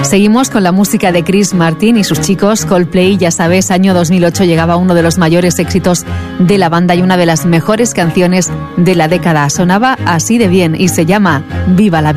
Seguimos con la música de Chris Martin y sus chicos Coldplay. Ya sabes, año 2008 llegaba uno de los mayores éxitos de la banda y una de las mejores canciones de la década. Sonaba así de bien y se llama Viva la Vida.